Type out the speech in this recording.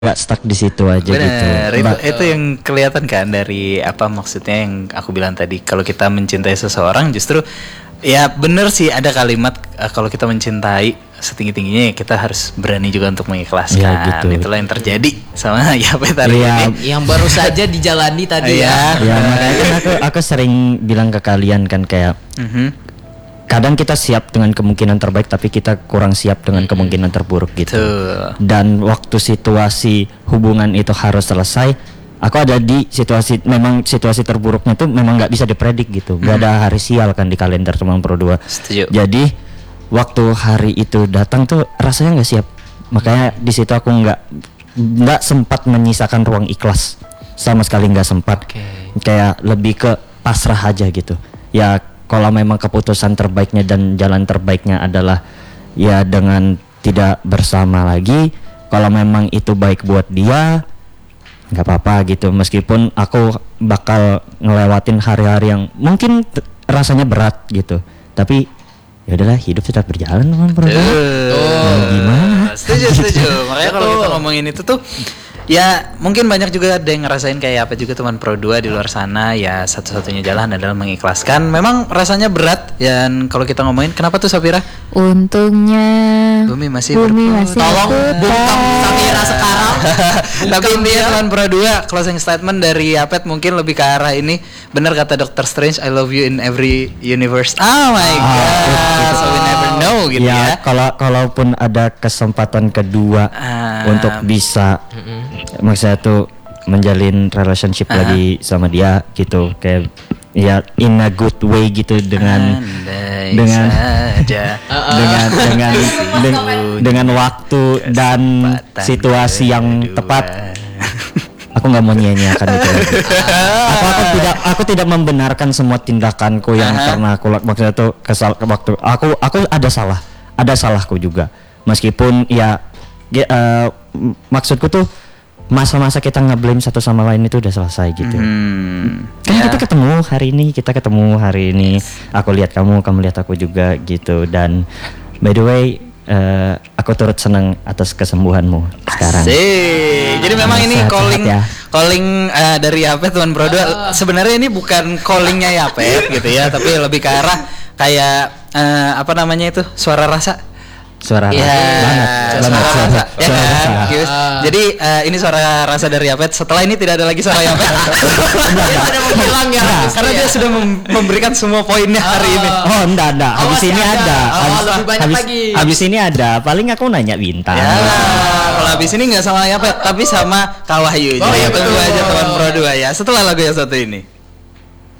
nggak stuck di situ aja gitu. Bener, itu yang kelihatan kan dari apa maksudnya yang aku bilang tadi. Kalau kita mencintai seseorang justru ya bener sih ada kalimat kalau kita mencintai setinggi-tingginya ya kita harus berani juga untuk mengikhlaskan. Ya, gitu. Itulah yang terjadi sama Yapet hari ini. Yang baru saja dijalani tadi ya. Ya makanya kan aku sering bilang ke kalian kan kayak kadang kita siap dengan kemungkinan terbaik tapi kita kurang siap dengan kemungkinan terburuk gitu. Tuh. Dan waktu situasi hubungan itu harus selesai, aku ada di situasi terburuknya tuh memang nggak bisa dipredik gitu. Gak ada hari sial kan di kalender teman Pro 2. Setuju. Jadi waktu hari itu datang tuh rasanya nggak siap. Makanya di situ aku nggak sempat menyisakan ruang ikhlas, sama sekali nggak sempat. Kayak lebih ke pasrah aja gitu. Ya kalau memang keputusan terbaiknya dan jalan terbaiknya adalah ya dengan tidak bersama lagi, kalau memang itu baik buat dia nggak apa-apa gitu, meskipun aku bakal ngelewatin hari-hari yang mungkin rasanya berat gitu, tapi ya udahlah, hidup tetap berjalan teman Pro. Gimana? Setuju. Makanya kalau kita ngomongin itu tuh ya mungkin banyak juga ada yang ngerasain kayak apa juga teman Pro 2 di luar sana. Ya satu-satunya jalan adalah mengikhlaskan. Memang rasanya berat. Dan kalau kita ngomongin kenapa tuh Sapira? Untungnya Bumi masih Tolong bungkam Sapira sekarang. Tapi intinya teman Pro 2, closing statement dari Yapet mungkin lebih ke arah ini. Benar kata Dr. Strange, I love you in every universe. Oh my god. So we never know gitu ya. Kalaupun ada kesempatan kedua untuk bisa maksudnya tuh menjalin relationship lagi sama dia gitu, kayak ya in a good way gitu dengan waktu dan situasi yang tepat. Aku nggak mau nyanyiakan itu lagi. Aku tidak membenarkan semua tindakanku yang karena aku maksudnya tuh kesal waktu aku ada salahku juga, meskipun maksudku tuh masa-masa kita nge-blame satu sama lain itu udah selesai gitu. Kita ketemu hari ini, aku lihat kamu lihat aku juga gitu. Dan by the way, aku turut senang atas kesembuhanmu sekarang. Jadi memang ini calling dari Yapet teman Pro 2. Sebenarnya ini bukan callingnya Yapet gitu ya, tapi lebih ke arah kayak apa namanya itu, suara rasa. Suara rasa. Jadi ini suara rasa dari Yapet. Setelah ini tidak ada lagi suara Yapet. Dia sudah menghilang ya. Karena dia sudah memberikan semua poinnya hari ini. Oh enggak. Habis ini ada. Lebih banyak lagi. Habis ini ada. Paling aku nanya Bintang. Ya, kalau habis ini nggak sama Yapet, tapi sama Kak Wahyu. Jadi tunggu aja teman Pro 2 ya. Setelah lagu yang satu ini.